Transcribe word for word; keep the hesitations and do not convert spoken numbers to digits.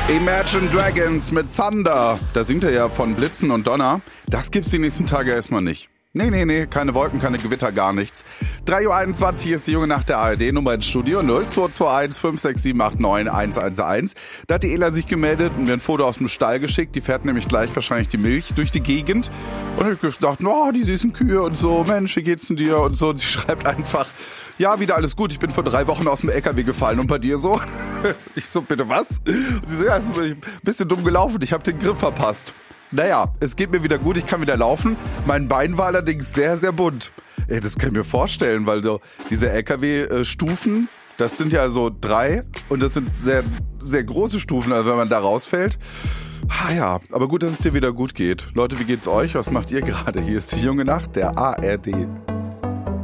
Imagine Dragons mit Thunder. Da singt er ja von Blitzen und Donner. Das gibt's die nächsten Tage erstmal nicht. Nee, nee, nee, keine Wolken, keine Gewitter, gar nichts. drei Uhr einundzwanzig ist die junge Nacht der A R D-Nummer ins Studio null zwei zwei eins fünf sechs sieben acht neun eins eins eins. Da hat die Ela sich gemeldet und mir ein Foto aus dem Stall geschickt. Die fährt nämlich gleich wahrscheinlich die Milch durch die Gegend. Und ich hab gedacht, oh, die süßen Kühe und so, Mensch, wie geht's denn dir? Und so, und sie schreibt einfach, ja, wieder alles gut, ich bin vor drei Wochen aus dem L K W gefallen und bei dir so? Ich so, bitte was? Und sie so, ja, ist ein bisschen dumm gelaufen, ich habe den Griff verpasst. Naja, es geht mir wieder gut, ich kann wieder laufen. Mein Bein war allerdings sehr, sehr bunt. Ey, das kann ich mir vorstellen, weil so diese L K W-Stufen, das sind ja so drei und das sind sehr, sehr große Stufen, also wenn man da rausfällt. Ah ja, aber gut, dass es dir wieder gut geht. Leute, wie geht's euch? Was macht ihr gerade? Hier ist die junge Nacht, der A R D.